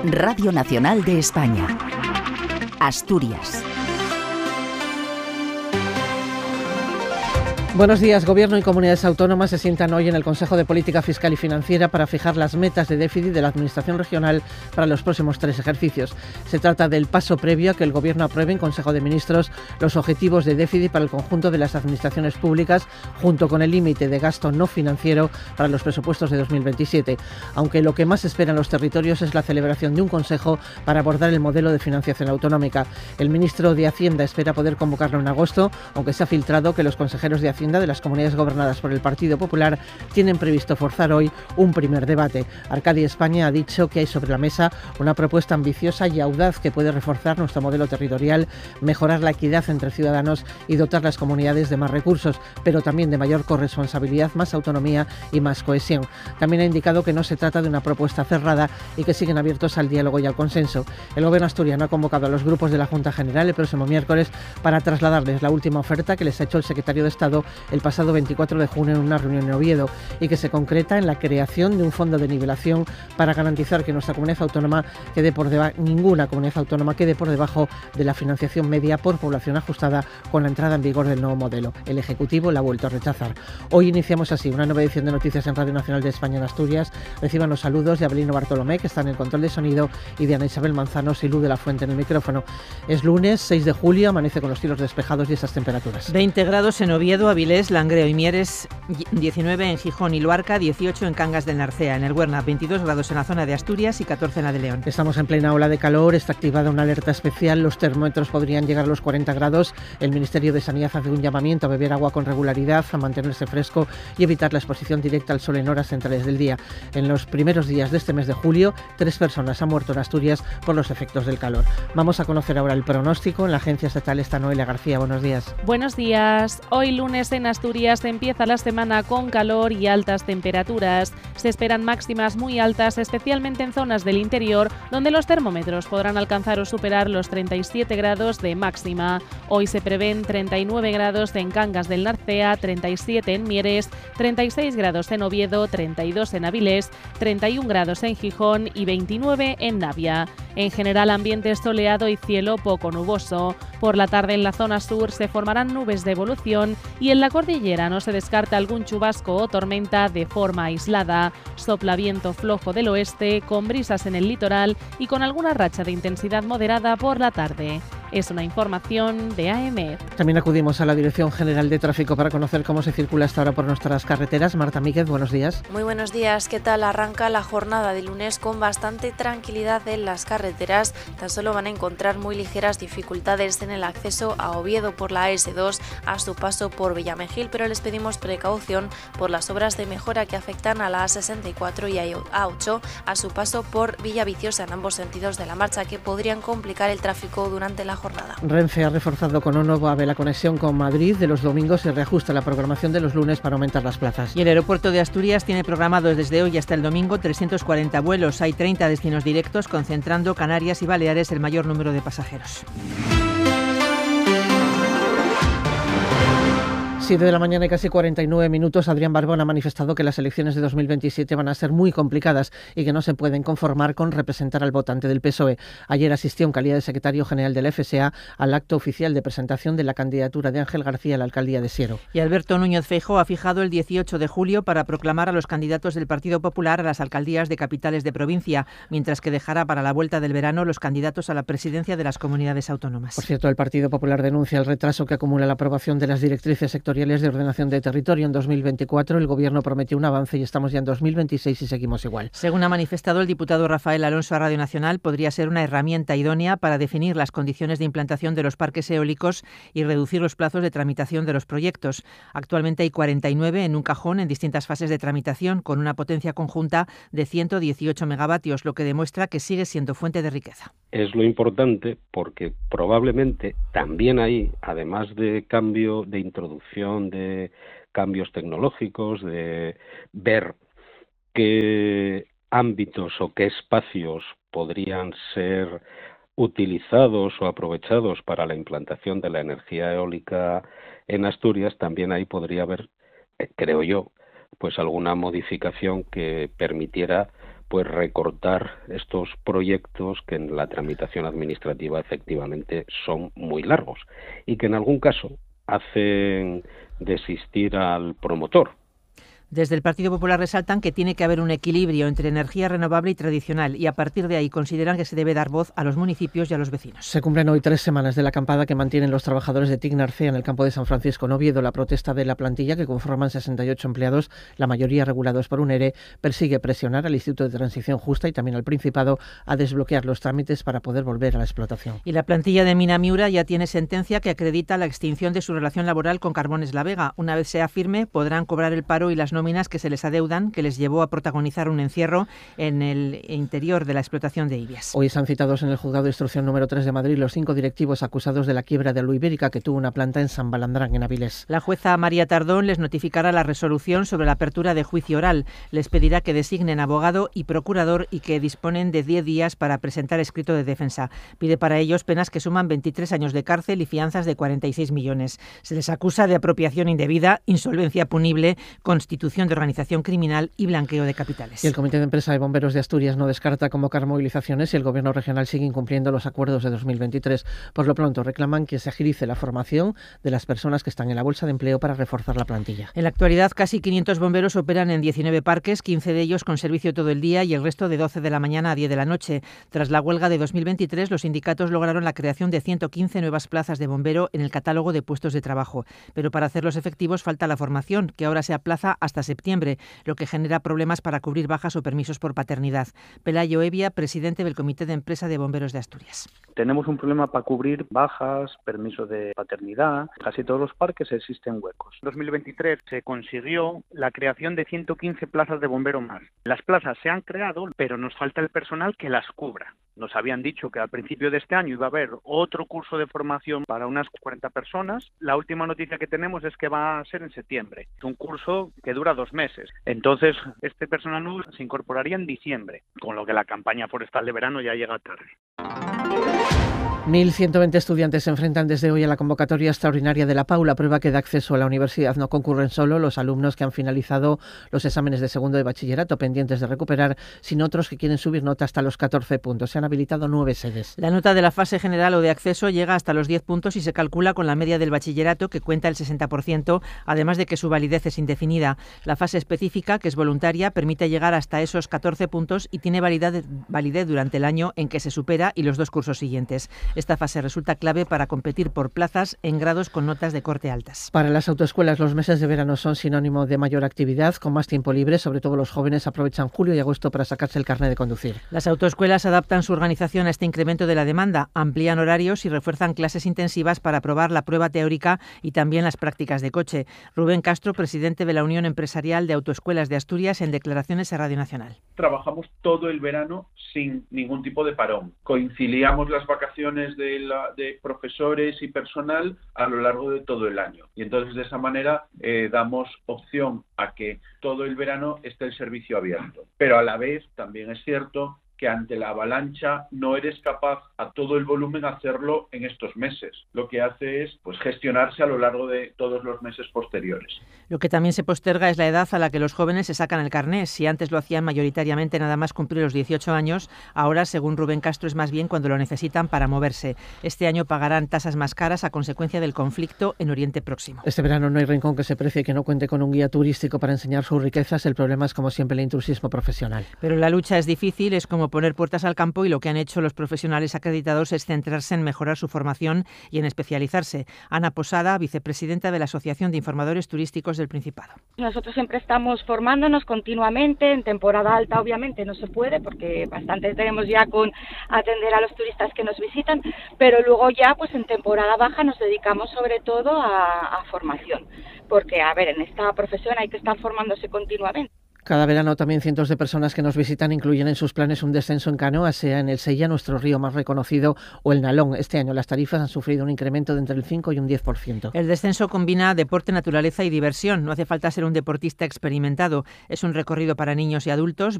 Radio Nacional de España. Asturias. Buenos días. Gobierno y comunidades autónomas se sientan hoy en el Consejo de Política Fiscal y Financiera para fijar las metas de déficit de la Administración regional para los próximos 3 ejercicios. Se trata del paso previo a que el Gobierno apruebe en Consejo de Ministros los objetivos de déficit para el conjunto de las administraciones públicas, junto con el límite de gasto no financiero para los presupuestos de 2027. Aunque lo que más esperan los territorios es la celebración de un Consejo para abordar el modelo de financiación autonómica. El ministro de Hacienda espera poder convocarlo en agosto, aunque se ha filtrado que los consejeros de Hacienda de las comunidades gobernadas por el Partido Popular tienen previsto forzar hoy un primer debate. Arcadi España ha dicho que hay sobre la mesa una propuesta ambiciosa y audaz que puede reforzar nuestro modelo territorial, mejorar la equidad entre ciudadanos y dotar las comunidades de más recursos, pero también de mayor corresponsabilidad, más autonomía y más cohesión. También ha indicado que no se trata de una propuesta cerrada y que siguen abiertos al diálogo y al consenso. El Gobierno asturiano ha convocado a los grupos de la Junta General el próximo miércoles para trasladarles la última oferta que les ha hecho el secretario de Estado el pasado 24 de junio en una reunión en Oviedo y que se concreta en la creación de un fondo de nivelación para garantizar que nuestra comunidad autónoma ninguna comunidad autónoma quede por debajo de la financiación media por población ajustada con la entrada en vigor del nuevo modelo. El Ejecutivo la ha vuelto a rechazar. Hoy iniciamos así una nueva edición de Noticias en Radio Nacional de España en Asturias. Reciban los saludos de Abelino Bartolomé, que está en el control de sonido, y de Ana Isabel Manzanos y Luz de la Fuente en el micrófono. Es lunes 6 de julio, amanece con los cielos despejados y esas temperaturas. 20 grados en Oviedo, Avilés, Langreo y Mieres, 19 en Gijón y Luarca, 18 en Cangas del Narcea, en el Huerna, 22 grados en la zona de Asturias y 14 en la de León. Estamos en plena ola de calor, está activada una alerta especial, los termómetros podrían llegar a los 40 grados. El Ministerio de Sanidad hace un llamamiento a beber agua con regularidad, a mantenerse fresco y evitar la exposición directa al sol en horas centrales del día. En los primeros días de este mes de julio, 3 personas han muerto en Asturias por los efectos del calor. Vamos a conocer ahora el pronóstico. En la Agencia Estatal está Noelia García. Buenos días. Buenos días. Hoy lunes en Asturias empieza la semana con calor y altas temperaturas. Se esperan máximas muy altas, especialmente en zonas del interior, donde los termómetros podrán alcanzar o superar los 37 grados de máxima. Hoy se prevén 39 grados en Cangas del Narcea, 37 en Mieres, 36 grados en Oviedo, 32 en Avilés, 31 grados en Gijón y 29 en Navia. En general, ambiente soleado y cielo poco nuboso. Por la tarde en la zona sur se formarán nubes de evolución y en la cordillera no se descarta algún chubasco o tormenta de forma aislada. Sopla viento flojo del oeste, con brisas en el litoral y con alguna racha de intensidad moderada por la tarde. Es una información de AEMET. También acudimos a la Dirección General de Tráfico para conocer cómo se circula hasta ahora por nuestras carreteras. Marta Míguez, buenos días. Muy buenos días. ¿Qué tal? Arranca la jornada de lunes con bastante tranquilidad en las carreteras. Tan solo van a encontrar muy ligeras dificultades en el acceso a Oviedo por la AS2 a su paso por Villamejil, pero les pedimos precaución por las obras de mejora que afectan a la A64 y A8 a su paso por Villaviciosa en ambos sentidos de la marcha, que podrían complicar el tráfico durante la jornada. Renfe ha reforzado con un nuevo AVE la conexión con Madrid de los domingos y reajusta la programación de los lunes para aumentar las plazas. Y el aeropuerto de Asturias tiene programados desde hoy hasta el domingo 340 vuelos. Hay 30 destinos directos, concentrando Canarias y Baleares el mayor número de pasajeros. 7 de la mañana y casi 49 minutos. Adrián Barbón ha manifestado que las elecciones de 2027 van a ser muy complicadas y que no se pueden conformar con representar al votante del PSOE. Ayer asistió en calidad de secretario general de la FSA al acto oficial de presentación de la candidatura de Ángel García a la alcaldía de Siero. Y Alberto Núñez Feijóo ha fijado el 18 de julio para proclamar a los candidatos del Partido Popular a las alcaldías de capitales de provincia, mientras que dejará para la vuelta del verano los candidatos a la presidencia de las comunidades autónomas. Por cierto, el Partido Popular denuncia el retraso que acumula la aprobación de las directrices sectoriales de ordenación de territorio. En 2024 el Gobierno prometió un avance y estamos ya en 2026 y seguimos igual. Según ha manifestado el diputado Rafael Alonso a Radio Nacional, podría ser una herramienta idónea para definir las condiciones de implantación de los parques eólicos y reducir los plazos de tramitación de los proyectos. Actualmente hay 49 en un cajón en distintas fases de tramitación, con una potencia conjunta de 118 megavatios, lo que demuestra que sigue siendo fuente de riqueza. Es lo importante porque probablemente también ahí, además de cambio de introducción de cambios tecnológicos, de ver qué ámbitos o qué espacios podrían ser utilizados o aprovechados para la implantación de la energía eólica en Asturias, también ahí podría haber, creo yo, pues alguna modificación que permitiera pues recortar estos proyectos que en la tramitación administrativa efectivamente son muy largos y que en algún caso hacen desistir al promotor. Desde el Partido Popular resaltan que tiene que haber un equilibrio entre energía renovable y tradicional y a partir de ahí consideran que se debe dar voz a los municipios y a los vecinos. Se cumplen hoy 3 semanas de la acampada que mantienen los trabajadores de TIC Narcea en el campo de San Francisco en Oviedo. La protesta de la plantilla, que conforman 68 empleados, la mayoría regulados por un ERE, persigue presionar al Instituto de Transición Justa y también al Principado a desbloquear los trámites para poder volver a la explotación. Y la plantilla de Mina Miura ya tiene sentencia que acredita la extinción de su relación laboral con Carbones La Vega. Una vez sea firme, podrán cobrar el paro y las nóminas que se les adeudan, que les llevó a protagonizar un encierro en el interior de la explotación de Ibias. Hoy están citados en el Juzgado de Instrucción número 3 de Madrid los 5 directivos acusados de la quiebra de Luibérica, que tuvo una planta en San Balandrán, en Avilés. La jueza María Tardón les notificará la resolución sobre la apertura de juicio oral. Les pedirá que designen abogado y procurador y que disponen de 10 días para presentar escrito de defensa. Pide para ellos penas que suman 23 años de cárcel y fianzas de 46 millones. Se les acusa de apropiación indebida, insolvencia punible, constitución de organización criminal y blanqueo de capitales. Y el Comité de Empresa de Bomberos de Asturias no descarta convocar movilizaciones y el Gobierno regional sigue incumpliendo los acuerdos de 2023. Por lo pronto reclaman que se agilice la formación de las personas que están en la bolsa de empleo para reforzar la plantilla. En la actualidad, casi 500 bomberos operan en 19 parques, 15 de ellos con servicio todo el día y el resto de 12 de la mañana a 10 de la noche. Tras la huelga de 2023, los sindicatos lograron la creación de 115 nuevas plazas de bombero en el catálogo de puestos de trabajo. Pero para hacerlos efectivos falta la formación, que ahora se aplaza hasta septiembre, lo que genera problemas para cubrir bajas o permisos por paternidad. Pelayo Evia, presidente del Comité de Empresa de Bomberos de Asturias. Tenemos un problema para cubrir bajas, permiso de paternidad. Casi todos los parques existen huecos. En 2023 se consiguió la creación de 115 plazas de bombero más. Las plazas se han creado, pero nos falta el personal que las cubra. Nos habían dicho que al principio de este año iba a haber otro curso de formación para unas 40 personas. La última noticia que tenemos es que va a ser en septiembre. Es un curso que dura 2 meses. Entonces, este personal nuevo se incorporaría en diciembre, con lo que la campaña forestal de verano ya llega tarde. 1.120 estudiantes se enfrentan desde hoy a la convocatoria extraordinaria de la PAU, la prueba que da acceso a la universidad. No concurren solo los alumnos que han finalizado los exámenes de segundo de bachillerato pendientes de recuperar, sino otros que quieren subir nota hasta los 14 puntos. Se han habilitado 9 sedes. La nota de la fase general o de acceso llega hasta los 10 puntos y se calcula con la media del bachillerato, que cuenta el 60%, además de que su validez es indefinida. La fase específica, que es voluntaria, permite llegar hasta esos 14 puntos y tiene validez durante el año en que se supera y los 2 cursos siguientes. Esta fase resulta clave para competir por plazas en grados con notas de corte altas. Para las autoescuelas, los meses de verano son sinónimo de mayor actividad, con más tiempo libre. Sobre todo los jóvenes aprovechan julio y agosto para sacarse el carnet de conducir. Las autoescuelas adaptan su organización a este incremento de la demanda, amplían horarios y refuerzan clases intensivas para probar la prueba teórica y también las prácticas de coche. Rubén Castro, presidente de la Unión Empresarial de Autoescuelas de Asturias, en declaraciones a Radio Nacional. Trabajamos todo el verano sin ningún tipo de parón. Conciliamos las vacaciones de profesores y personal a lo largo de todo el año. Y entonces de esa manera damos opción a que todo el verano esté el servicio abierto. Pero a la vez también es cierto que ante la avalancha no eres capaz a todo el volumen hacerlo en estos meses. Lo que hace es gestionarse a lo largo de todos los meses posteriores. Lo que también se posterga es la edad a la que los jóvenes se sacan el carné. Si antes lo hacían mayoritariamente nada más cumplir los 18 años, ahora, según Rubén Castro, es más bien cuando lo necesitan para moverse. Este año pagarán tasas más caras a consecuencia del conflicto en Oriente Próximo. Este verano no hay rincón que se precie que no cuente con un guía turístico para enseñar sus riquezas. El problema es, como siempre, el intrusismo profesional. Pero la lucha es difícil, es como poner puertas al campo, y lo que han hecho los profesionales acreditados es centrarse en mejorar su formación y en especializarse. Ana Posada, vicepresidenta de la Asociación de Informadores Turísticos del Principado. Nosotros siempre estamos formándonos continuamente. En temporada alta obviamente no se puede, porque bastante tenemos ya con atender a los turistas que nos visitan, pero luego ya en temporada baja nos dedicamos sobre todo a formación, porque en esta profesión hay que estar formándose continuamente. Cada verano también cientos de personas que nos visitan incluyen en sus planes un descenso en canoa, sea en el Sella, nuestro río más reconocido, o el Nalón. Este año las tarifas han sufrido un incremento de entre el 5 y un 10%. El descenso combina deporte, naturaleza y diversión. No hace falta ser un deportista experimentado. Es un recorrido para niños y adultos,